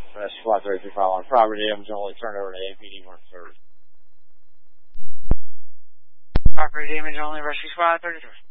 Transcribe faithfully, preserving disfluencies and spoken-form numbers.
Rescue Squad thirty-three file on property damage only, turned over to A P D one third. Property damage only, Rescue Squad thirty-three.